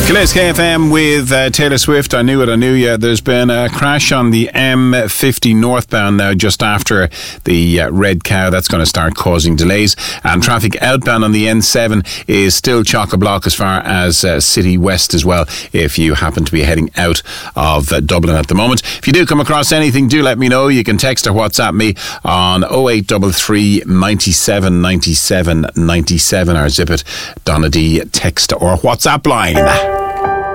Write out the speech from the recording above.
Gilles KFM with Taylor Swift. I knew it, I knew you. There's been a crash on the M50 northbound now just after the Red Cow. That's going to start causing delays. And traffic outbound on the N7 is still chock-a-block as far as City West as well, if you happen to be heading out of Dublin at the moment. If you do come across anything, do let me know. You can text or WhatsApp me on 0833 97 97 97 or zip it Donna D text or WhatsApp line.